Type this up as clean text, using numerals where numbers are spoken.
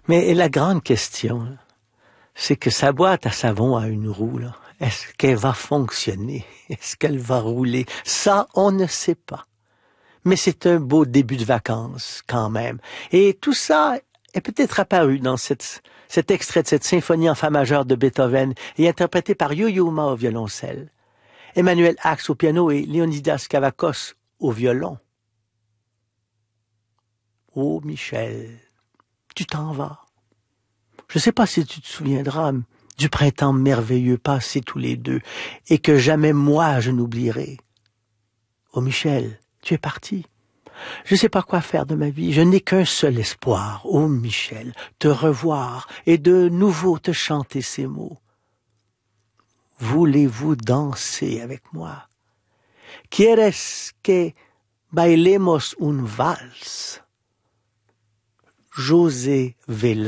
Mais la grande question, c'est que sa boîte à savon a une roue, là. Est-ce qu'elle va fonctionner? Est-ce qu'elle va rouler? Ça, on ne sait pas. Mais c'est un beau début de vacances, quand même. Et tout ça est peut-être apparu dans cet extrait de cette symphonie en fa majeur de Beethoven et interprété par Yo-Yo Ma au violoncelle, Emmanuel Ax au piano et Leonidas Kavakos au violon. Oh, Michel, tu t'en vas. Je ne sais pas si tu te souviendras du printemps merveilleux passé tous les deux et que jamais moi je n'oublierai. Oh, Michel, tu es parti. Je ne sais pas quoi faire de ma vie. Je n'ai qu'un seul espoir. Oh, Michel, te revoir et de nouveau te chanter ces mots. Voulez-vous danser avec moi? ¿Quieres que bailemos un vals? José Vela.